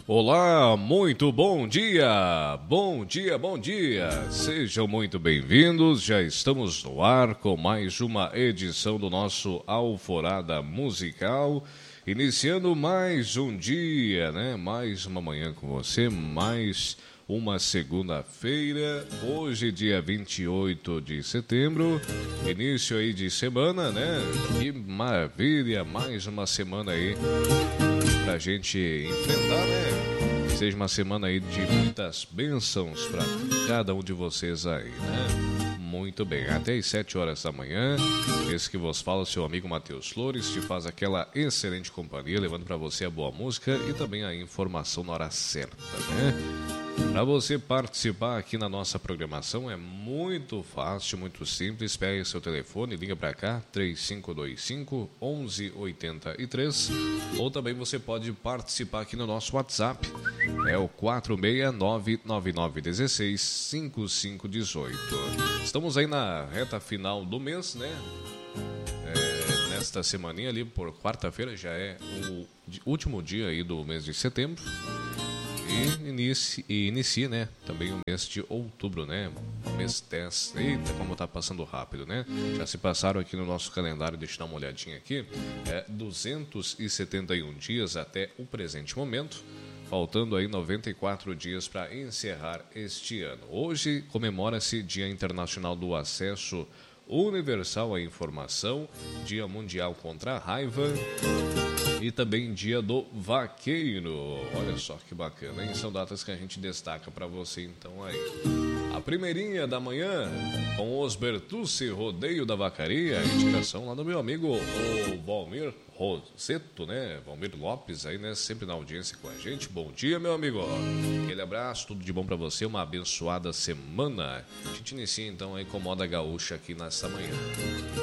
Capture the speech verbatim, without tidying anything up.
Olá, muito bom dia, bom dia, bom dia. Sejam muito bem-vindos. Já estamos no ar com mais uma edição do nosso Alvorada Musical. Iniciando mais um dia, né? Mais uma manhã com você, mais uma segunda-feira. Hoje, dia vinte e oito de setembro, início aí de semana, né? Que maravilha, mais uma semana aí pra gente enfrentar, né? Seja uma semana aí de muitas bênçãos para cada um de vocês aí, né? Muito bem, até às sete horas da manhã, esse que vos fala, seu amigo Matheus Flores, te faz aquela excelente companhia, levando para você a boa música e também a informação na hora certa, né? Para você participar aqui na nossa programação é muito fácil, muito simples. Pegue seu telefone, liga para cá, três cinco dois cinco, um um oito três, ou também você pode participar aqui no nosso WhatsApp, é o quatro seis nove nove nove um seis cinco cinco um oito. Estamos aí na reta final do mês, né? É, nesta semaninha ali, por quarta-feira, já é o último dia aí do mês de setembro. E inicie, e inicie, né, também o mês de outubro, né, mês dez. Eita, como tá passando rápido, né? Já se passaram aqui no nosso calendário, deixa eu dar uma olhadinha aqui, é duzentos e setenta e um dias até o presente momento, faltando aí noventa e quatro dias para encerrar este ano. Hoje comemora-se Dia Internacional do Acesso Universal à Informação, Dia Mundial contra a Raiva e também Dia do Vaqueiro. Olha só que bacana, hein? São datas que a gente destaca para você então aí. A primeirinha da manhã com os Bertucci, Rodeio da Vacaria, a indicação lá do meu amigo o Valmir Roseto, né? Valmir Lopes aí, né? Sempre na audiência com a gente. Bom dia, meu amigo. Aquele abraço, tudo de bom para você, uma abençoada semana. A gente inicia então aí com Moda Gaúcha aqui nessa manhã.